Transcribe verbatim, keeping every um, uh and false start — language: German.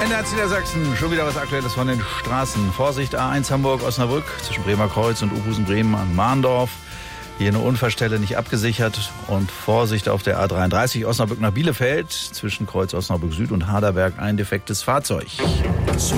neuen Herz Niedersachsen. Schon wieder was Aktuelles von den Straßen. Vorsicht, A eins Hamburg-Osnabrück zwischen Bremer Kreuz und Uhusen-Bremen an Mahndorf. Hier eine Unfallstelle nicht abgesichert. Und Vorsicht auf der A dreiunddreißig Osnabrück nach Bielefeld zwischen Kreuz Osnabrück Süd und Haderberg ein defektes Fahrzeug.